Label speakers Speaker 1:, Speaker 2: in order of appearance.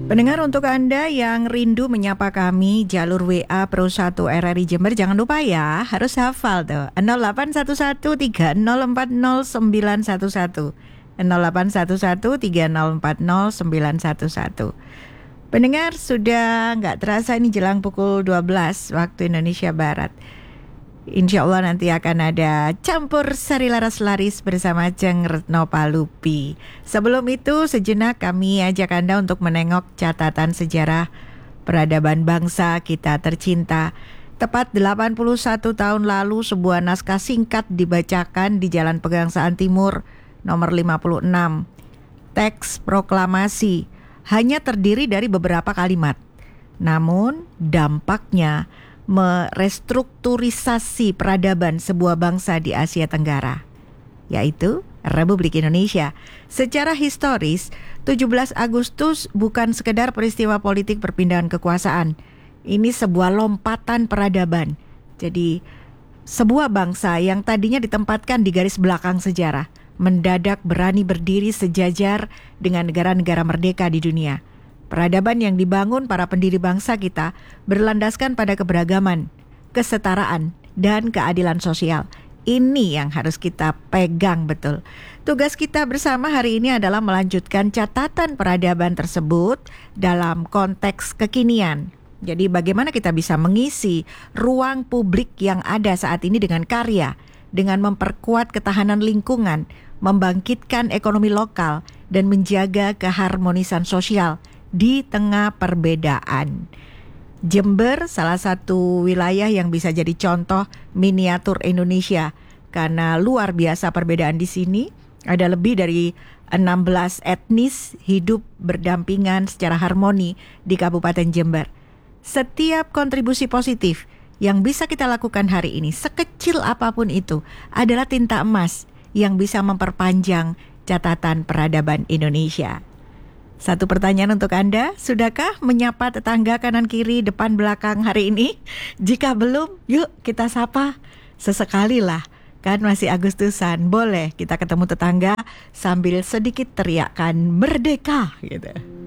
Speaker 1: Pendengar, untuk Anda yang rindu menyapa kami jalur WA Pro 1 RRI Jember, jangan lupa ya, harus hafal tuh 081130409111 081130409111. Pendengar, sudah nggak terasa ini jelang pukul 12 waktu Indonesia Barat. Insya Allah nanti akan ada campur sari laras laris bersama Ceng Retno Palupi. Sebelum itu sejenak kami ajak Anda untuk menengok catatan sejarah peradaban bangsa kita tercinta. Tepat 81 tahun lalu sebuah naskah singkat dibacakan di Jalan Pegangsaan Timur nomor 56. Teks proklamasi hanya terdiri dari beberapa kalimat. Namun dampaknya merestrukturisasi peradaban sebuah bangsa di Asia Tenggara, yaitu Republik Indonesia. Secara historis, 17 Agustus bukan sekedar peristiwa politik perpindahan kekuasaan. Ini sebuah lompatan peradaban. Jadi, sebuah bangsa yang tadinya ditempatkan di garis belakang sejarah, mendadak berani berdiri sejajar dengan negara-negara merdeka di dunia. Peradaban yang dibangun para pendiri bangsa kita berlandaskan pada keberagaman, kesetaraan, dan keadilan sosial. Ini yang harus kita pegang betul. Tugas kita bersama hari ini adalah melanjutkan catatan peradaban tersebut dalam konteks kekinian. Jadi bagaimana kita bisa mengisi ruang publik yang ada saat ini dengan karya, dengan memperkuat ketahanan lingkungan, membangkitkan ekonomi lokal, dan menjaga keharmonisan sosial di tengah perbedaan. Jember salah satu wilayah yang bisa jadi contoh miniatur Indonesia karena luar biasa perbedaan di sini. Ada lebih dari 16 etnis hidup berdampingan secara harmoni di Kabupaten Jember. Setiap kontribusi positif yang bisa kita lakukan hari ini, sekecil apapun itu, adalah tinta emas yang bisa memperpanjang catatan peradaban Indonesia. Satu pertanyaan untuk Anda, sudahkah menyapa tetangga kanan kiri depan belakang hari ini? Jika belum, yuk kita sapa sesekali lah. Kan masih Agustusan, boleh kita ketemu tetangga sambil sedikit teriakkan merdeka gitu.